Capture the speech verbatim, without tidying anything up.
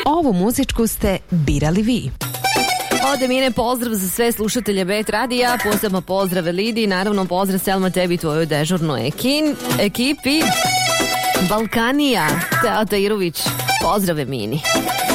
Ovu muzičku ste birali vi. Ode mine pozdrav za sve slušatelje Bet Radija, posebno pozdrave Lidi, naravno pozdrav Selma tebi, tvojoj dežurnoj ekin, ekipi. Balkanija, Teata Irović, pozdrave Mini.